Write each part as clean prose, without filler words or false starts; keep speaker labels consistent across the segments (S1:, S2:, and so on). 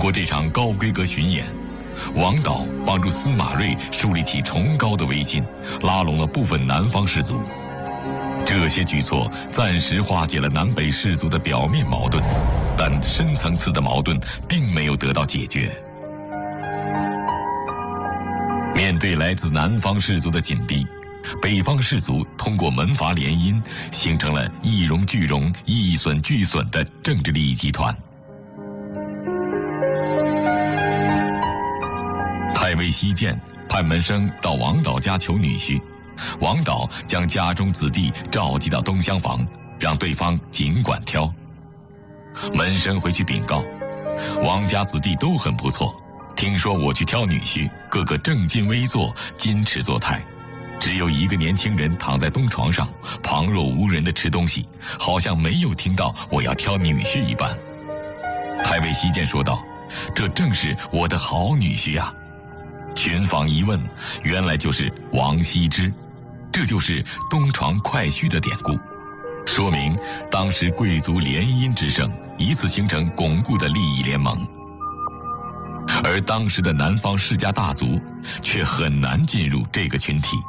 S1: 过这场高规格巡演，王导帮助司马睿树立起崇高的威信，拉拢了部分南方士族。这些举措暂时化解了南北士族的表面矛盾，但深层次的矛盾并没有得到解决。面对来自南方士族的紧逼，北方士族通过门阀联姻，形成了一荣俱荣、一损俱损的政治利益集团。太尉西涧派门生到王导家求女婿，王导将家中子弟召集到东厢房，让对方尽管挑。门生回去禀告，王家子弟都很不错，听说我去挑女婿，个个正襟危坐，矜持作态，只有一个年轻人躺在东床上，旁若无人地吃东西，好像没有听到我要挑女婿一般。太尉西涧说道：“这正是我的好女婿呀！”群坊一问，原来就是王羲之，这就是东床快婿的典故，说明当时贵族联姻之盛，以此形成巩固的利益联盟。而当时的南方世家大族却很难进入这个群体。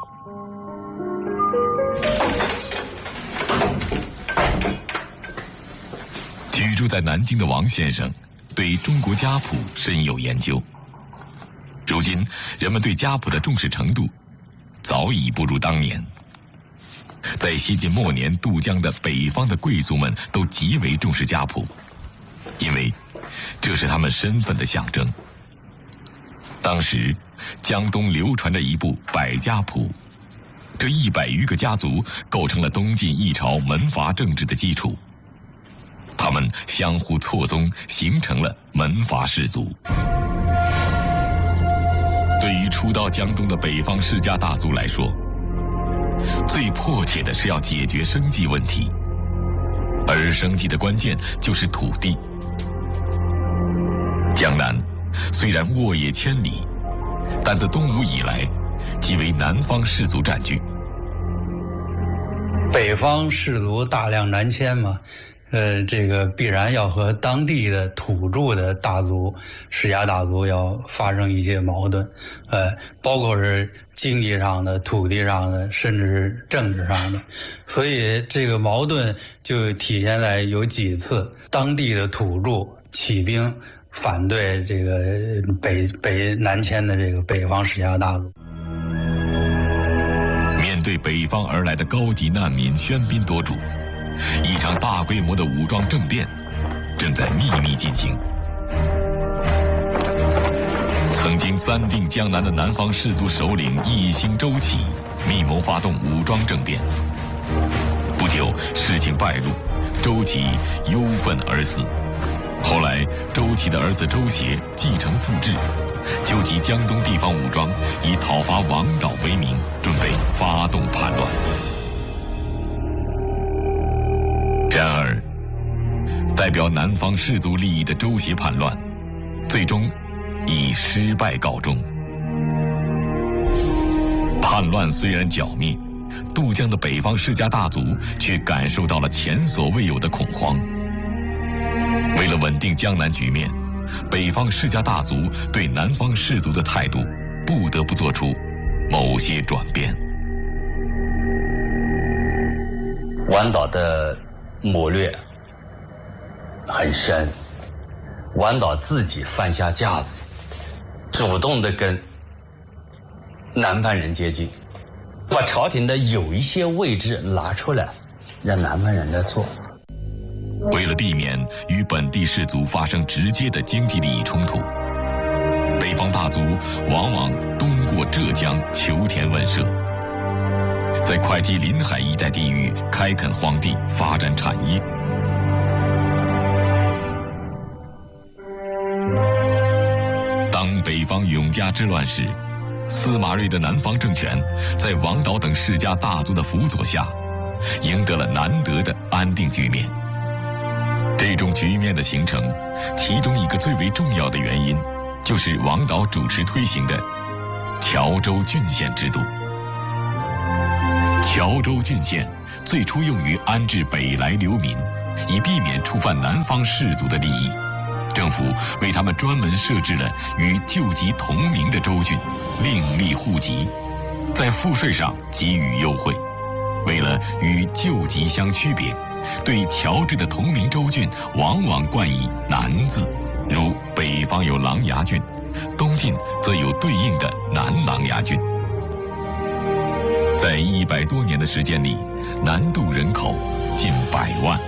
S1: 居住在南京的王先生对中国家谱深有研究。如今人们对家谱的重视程度早已不如当年。在西晋末年渡江的北方的贵族们都极为重视家谱，因为这是他们身份的象征。当时江东流传着一部百家谱，这100余个家族构成了东晋一朝门阀政治的基础，他们相互错综，形成了门阀氏族。对于初到江东的北方世家大族来说，最迫切的是要解决生计问题，而生计的关键就是土地。江南虽然沃野千里，但自东吴以来即为南方士族占据。
S2: 北方士族大量南迁嘛，这个必然要和当地的土著的大族、世家大族要发生一些矛盾，包括是经济上的、土地上的，甚至是政治上的。所以这个矛盾就体现在有几次当地的土著起兵反对这个北南迁的这个北方世家大族。
S1: 面对北方而来的高级难民喧宾夺主，一场大规模的武装政变正在秘密进行。曾经三定江南的南方士族首领义兴周启密谋发动武装政变，不久事情败露，周启忧愤而死。后来周启的儿子周协继承父志，纠集江东地方武装，以讨伐王导为名，准备发动叛乱。然而，代表南方士族利益的周协叛乱，最终以失败告终。叛乱虽然剿灭，渡江的北方世家大族却感受到了前所未有的恐慌。为了稳定江南局面，北方世家大族对南方士族的态度不得不做出某些转变。
S3: 王导的谋略很深，王导自己放下架子，主动的跟南方人接近，把朝廷的有一些位置拿出来，让南方人来做。
S1: 为了避免与本地士族发生直接的经济利益冲突，北方大族往往东过浙江求田问舍，在会稽临海一带地域开垦荒地，发展产业。当北方永嘉之乱时，司马睿的南方政权在王导等世家大族的辅佐下，赢得了难得的安定局面。这种局面的形成，其中一个最为重要的原因，就是王导主持推行的谯州郡县制度。谯州郡县最初用于安置北来流民，以避免触犯南方士族的利益， 政府为他们专门设置了与旧籍同名的州郡，另立户籍，在赋税上给予优惠。为了与旧籍相区别，对乔治的同名州郡往往冠以南字，如北方有琅琊郡，东晋则有对应的南琅琊郡。在100多年的时间里，南渡人口近100万。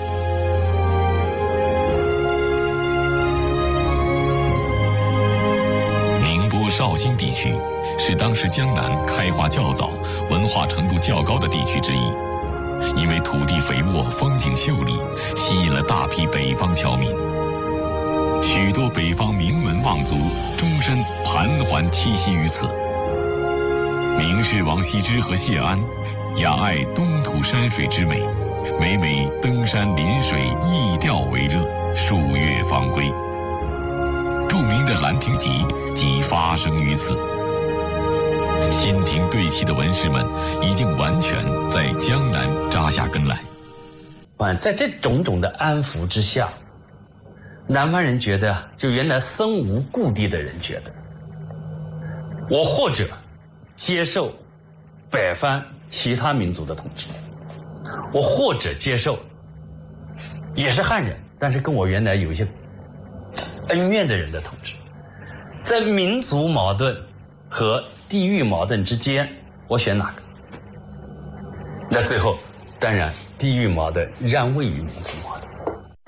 S1: 宁波绍兴地区是当时江南开化较早、文化程度较高的地区之一，因为土地肥沃、风景秀丽，吸引了大批北方侨民。许多北方名门望族终身盘桓栖息于此。名士王羲之和谢安雅爱东土山水之美，每每登山临水逸钓为乐，数月方归。著名的《兰亭集》即发生于此。新亭对砌的文士们已经完全在江南扎下根来。
S3: 在这种种的安抚之下，南方人觉得，就原来身无故地的人觉得，我或者接受北方其他民族的统治，我或者接受也是汉人，但是跟我原来有一些恩怨的人的统治。在民族矛盾和地域矛盾之间，我选哪个？那最后当然地域矛盾让位于民族矛盾。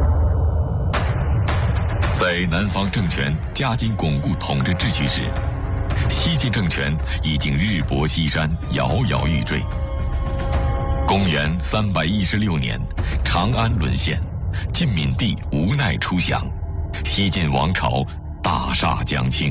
S1: 在南方政权加紧巩固统治秩序时，西晋政权已经日薄西山，摇摇欲坠。公元316年，长安沦陷，晋闵帝无奈出降，西晋王朝大厦将倾。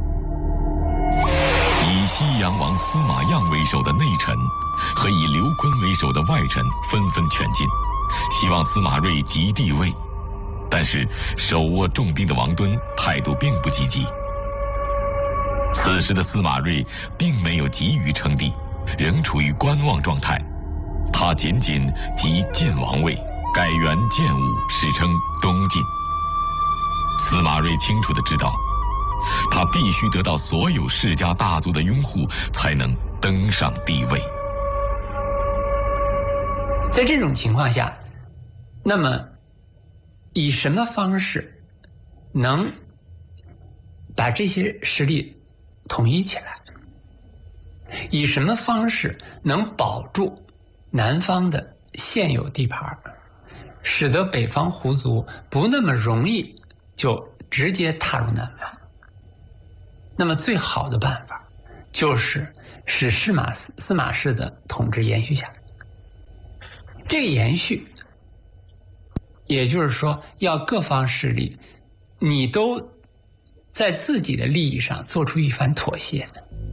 S1: 以西阳王司马样为首的内臣和以刘琨为首的外臣纷纷劝进，希望司马睿即帝位。但是手握重兵的王敦态度并不积极。此时的司马睿并没有急于称帝，仍处于观望状态。他仅仅即晋王位，改元建武，史称东晋。司马睿清楚地知道，他必须得到所有世家大族的拥护，才能登上帝位。
S4: 在这种情况下，那么以什么方式能把这些势力统一起来？以什么方式能保住南方的现有地盘，使得北方胡族不那么容易就直接踏入南方？那么最好的办法就是使司马氏的统治延续下来。这个延续，也就是说，要各方势力你都在自己的利益上做出一番妥协。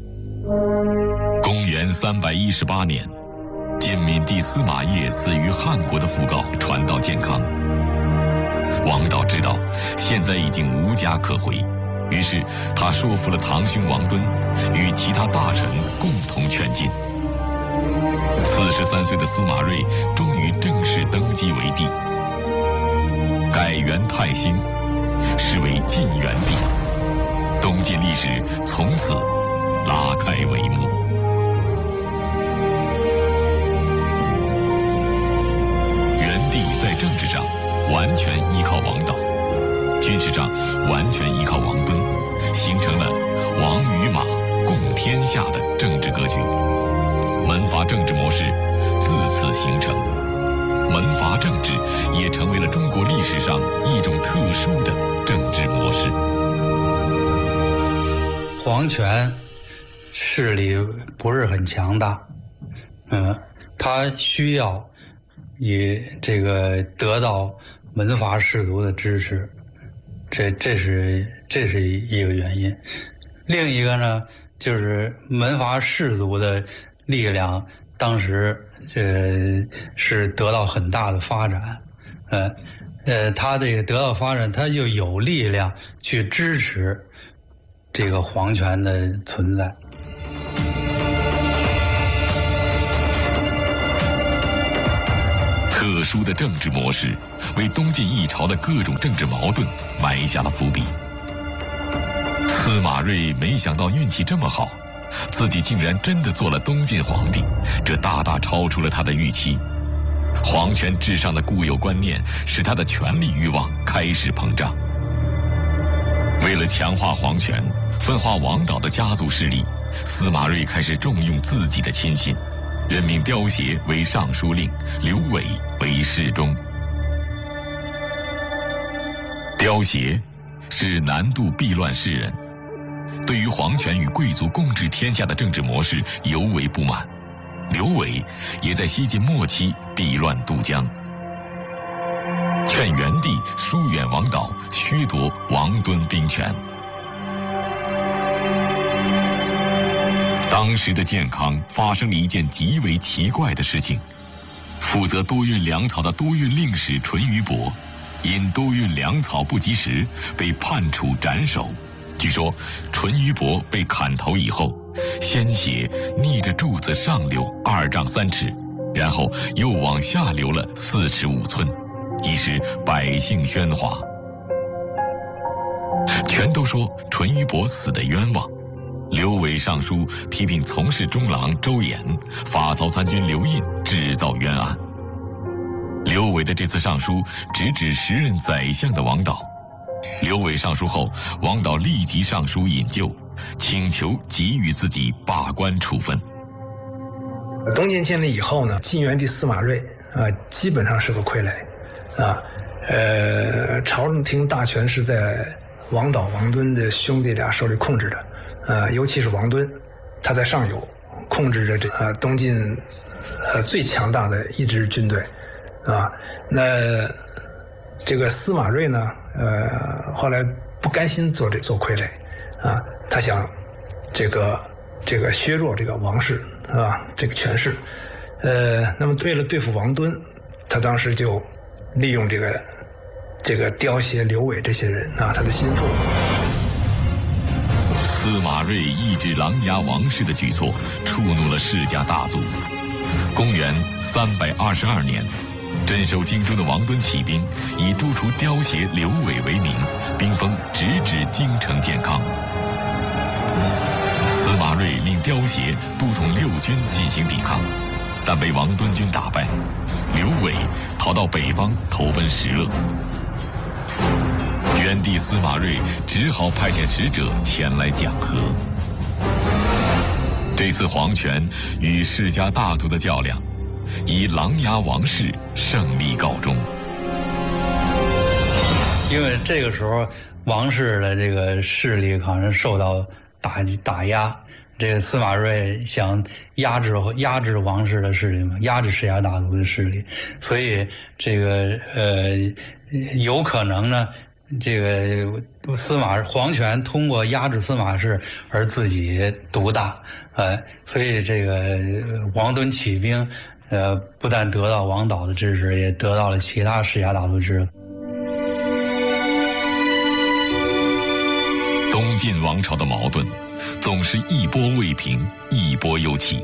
S1: 公元318年，晋闵帝司马业死于汉国的讣告传到建康。王导知道现在已经无家可回，于是他说服了堂兄王敦，与其他大臣共同劝进。43岁的司马睿终于正式登基为帝，改元泰兴，是为晋元帝。东晋历史从此拉开帷幕。元帝在政治上完全依靠王导，军事上完全依靠王敦，形成了王与马共天下的政治格局。门阀政治模式自此形成，门阀政治也成为了中国历史上一种特殊的政治模式。
S2: 皇权势力不是很强大，他需要以这个得到门阀士族的支持，这是一个原因。另一个呢，就是门阀士族的力量当时是得到很大的发展，他这个得到发展，他就有力量去支持这个皇权的存在。
S1: 特特殊的政治模式为东晋一朝的各种政治矛盾埋下了伏笔。司马睿没想到运气这么好，自己竟然真的做了东晋皇帝，这大大超出了他的预期。皇权至上的固有观念使他的权力欲望开始膨胀。为了强化皇权，分化王导的家族势力，司马睿开始重用自己的亲信，任命刁协为尚书令，刘伟为侍中。刁协是南渡避乱士人，对于皇权与贵族共治天下的政治模式尤为不满。刘伟也在西晋末期避乱渡江，劝元帝疏远王导，削夺王敦兵权。当时的建康发生了一件极为奇怪的事情，负责多运粮草的多运令史淳于伯，因多运粮草不及时，被判处斩首。据说淳于伯被砍头以后，鲜血逆着柱子上流2丈3尺，然后又往下流了4尺5寸，一时百姓喧哗，全都说淳于伯死得冤枉。刘伟上书批评从事中郎周衍、法曹参军刘胤制造冤案。刘伟的这次上书直指时任宰相的王导。刘伟上书后，王导立即上书引咎，请求给予自己罢官处分。
S5: 东晋建立以后呢，晋元帝司马睿基本上是个傀儡朝廷大权是在王导、王敦的兄弟俩手里控制的，尤其是王敦，他在上游控制着东晋最强大的一支军队那这个司马睿呢，后来不甘心做傀儡他想这个削弱这个王室这个权势，那么为了对付王敦，他当时就利用这个刁协、刘伟这些人他的心腹。
S1: 司马睿抑制琅琊王氏的举措触怒了世家大族。公元322年，镇守荆州的王敦起兵，以诛除刁协、刘伟为名，兵锋直指京城建康。司马睿令刁协都统6军进行抵抗，但被王敦军打败。刘伟逃到北方投奔石勒。元帝司马睿只好派遣使者前来讲和。这次皇权与世家大族的较量，以琅琊王氏胜利告终。
S2: 因为这个时候王氏的这个势力好像受到打压，这个司马睿想压制王室的势力嘛，压制世家大族的势力，所以这个有可能呢，这个皇权通过压制司马氏而自己独大，所以这个王敦起兵，不但得到王导的支持，也得到了其他世家大族支持。
S1: 东晋王朝的矛盾总是一波未平，一波又起。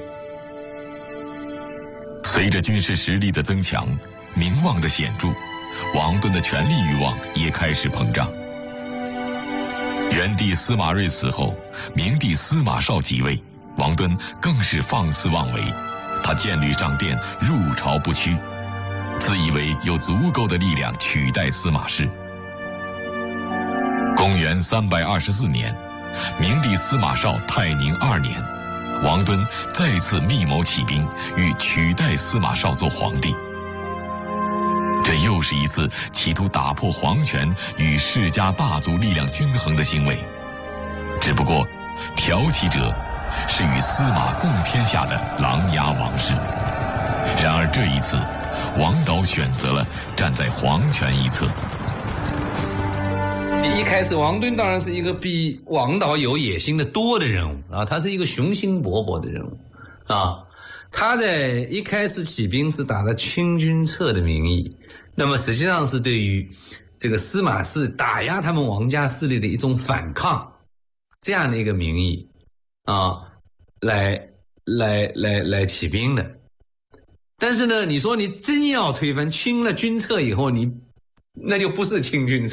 S1: 随着军事实力的增强，名望的显著，王敦的权力欲望也开始膨胀。元帝司马睿死后，明帝司马绍即位，王敦更是放肆妄为，他剑履上殿，入朝不屈，自以为有足够的力量取代司马氏。公元324年，明帝司马绍泰宁2年，王敦再次密谋起兵，欲取代司马绍做皇帝。这又是一次企图打破皇权与世家大族力量均衡的行为，只不过挑起者是与司马共天下的琅琊王氏。然而这一次，王导选择了站在皇权一侧。
S6: 一开始王敦当然是一个比王导有野心的多的人物他是一个雄心勃勃的人物他在一开始起兵是打着清君侧的名义，那么实际上是对于这个司马氏打压他们王家势力的一种反抗，这样的一个名义来起兵的。 但是呢，你说你真要推翻，清了君侧以后，那就不是清君侧。